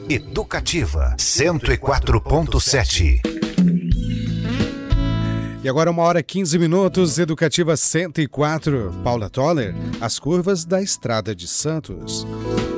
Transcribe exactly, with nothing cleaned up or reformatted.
Educativa cento e quatro ponto sete. E agora uma hora e quinze minutos, Educativa cento e quatro. Paula Toller, as curvas da Estrada de Santos.